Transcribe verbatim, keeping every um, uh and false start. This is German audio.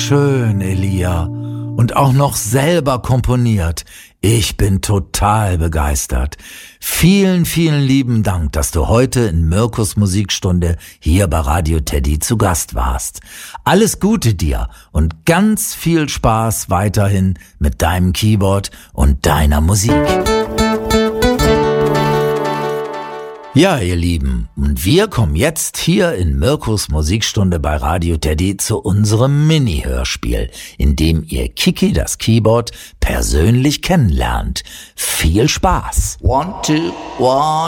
schön, Elia. Und auch noch selber komponiert. Ich bin total begeistert. Vielen, vielen lieben Dank, dass du heute in Mirkus Musikstunde hier bei Radio Teddy zu Gast warst. Alles Gute dir und ganz viel Spaß weiterhin mit deinem Keyboard und deiner Musik. Ja, ihr Lieben, und wir kommen jetzt hier in Mirkus Musikstunde bei Radio Teddy zu unserem Mini-Hörspiel, in dem ihr Kiki das Keyboard persönlich kennenlernt. Viel Spaß! One, two, one.